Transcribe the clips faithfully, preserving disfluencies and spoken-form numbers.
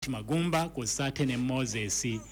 Magumba kusate ne Moses eh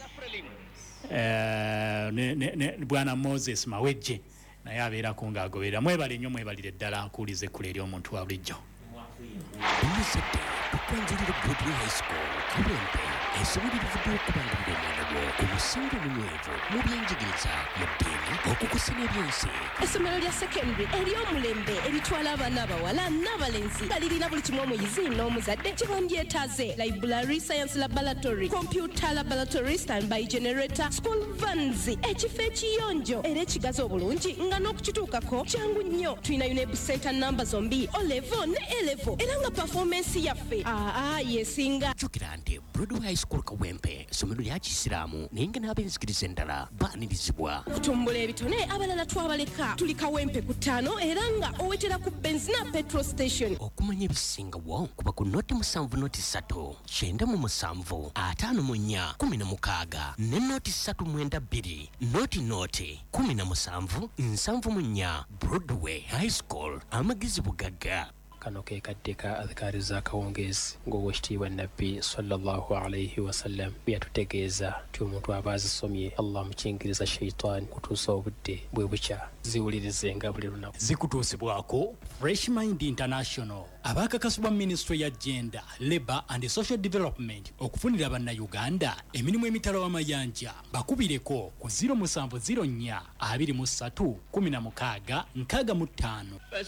ne, ne, ne bwana Moses Maweje naye abeera kunga agobera mwebale nnyo mwebalire ddala akulize kule eri omuntu wa bulijjo Tumusete tukwanjulira Broadway High School Kawempe esobolera okubangulira omwana gwo ku musingi omunywevu mu byenjigiriza mu ddiini okukusanya ebyensi. Essomero lya secondary ery'omulembe eritwala abaana abawala n'abalenzi nga lirina buli kimu omuyizi n'omuzadde kye bandyetaaze: library, science laboratory, computer laboratory, standby generator, school vans, ekifo ekiyonjo era ekigazi obulungi nga n'okukituukako kyangu nnyo. Tulina UNEB center namba zombi O level ne A level era nga performance yaffe aa yesinga. Jjukira nti Broadway High School Kawempe essomero lya Kisiraamu naye nga n'ab'enzikiriza endala baanirizibwa. Kutumbula ebitone abalala twabaleka. Tuli Kawempe ku ttaano era nga owetera ku benzina petrol station. Okumanya ebisingawo kuba ku noti musanvu noti ssatu kyenda mu musanvu ataano mu nnya kumi na mukaaga ne noti ssatu mwenda bbiri noti noti kumi na musanvu nsanvu mu nnya. Broadway High School amagezi bugagga. Kano ke kaddeka adhikari za kawongezi ng'owekitiibwa Nabbi sallallahu alayhi wa sallam byatutegeeza nti omuntu aba azisomye Allah mukingiriza shaitan kutuusa obudde bwe bukya ziwulirizenga buli lunaku. Zikutuusibwako Fresh Mind International abakakasibwa Ministry ya Gender, Labour and Social Development okufunira bannayuganda emirimu emitala w'amayanja. Bakubireko ku zero musanvu zero nnya abiri mu ssatu kumi na mukaaga nkaaga mu ttaano.